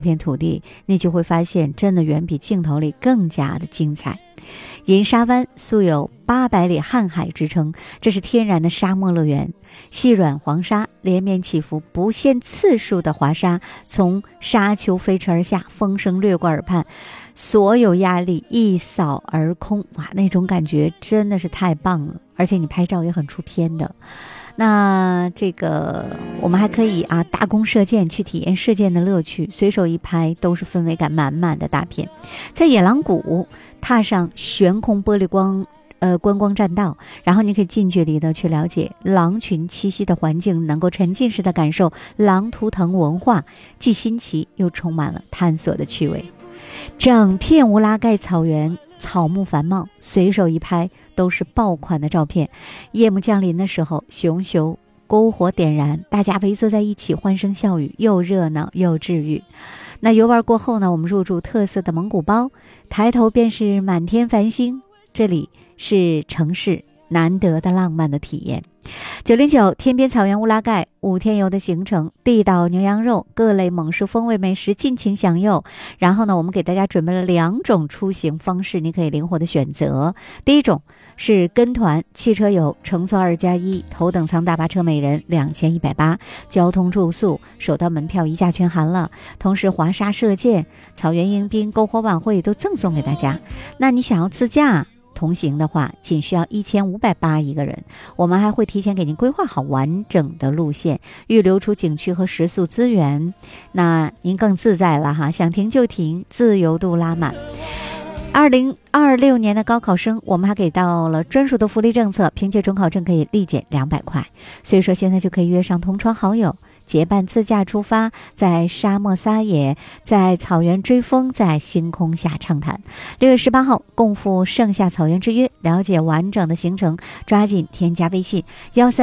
片土地，你就会发现真的远比镜头里更加的精彩。银沙湾素有800里瀚海之称，这是天然的沙漠乐园。细软黄沙连绵起伏，不限次数的滑沙从沙丘飞驰而下，风声掠过耳畔，所有压力一扫而空。哇，那种感觉真的是太棒了，而且你拍照也很出片的。那这个我们还可以搭弓射箭，去体验射箭的乐趣，随手一拍都是氛围感满满的大片。在野狼谷踏上悬空玻璃观光栈道，然后你可以近距离的去了解狼群栖息的环境，能够沉浸式的感受狼图腾文化，既新奇又充满了探索的趣味。整片乌拉盖草原草木繁茂，随手一拍都是爆款的照片。夜幕降临的时候，熊熊篝火点燃，大家围坐在一起，欢声笑语，又热闹又治愈。那游玩过后呢，我们入住特色的蒙古包，抬头便是满天繁星，这里是城市难得的浪漫的体验。909天边草原乌拉盖5天游的行程，地道牛羊肉，各类蒙氏风味美食尽情享用。然后呢，我们给大家准备了2种出行方式，你可以灵活的选择。第一种是跟团汽车游，乘坐2+1，头等舱大巴车每人2180，交通住宿首段门票1价全含了，同时华沙射箭、草原迎宾、篝火晚会都赠送给大家。那你想要自驾同行的话，仅需要1580一个人，我们还会提前给您规划好完整的路线，预留出景区和食宿资源，那您更自在了哈，想停就停，自由度拉满。2026年的高考生，我们还给到了专属的福利政策，凭借准考证可以立减200块，所以说现在就可以约上同窗好友，结伴自驾出发，在沙漠撒野，在草原追风，在星空下畅谈。6月18号共赴盛夏草原之约，了解完整的行程，抓紧添加微信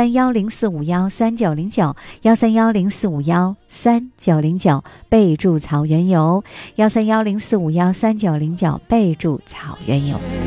13104513909 13104513909，备注草原游，13104513909，备注草原游。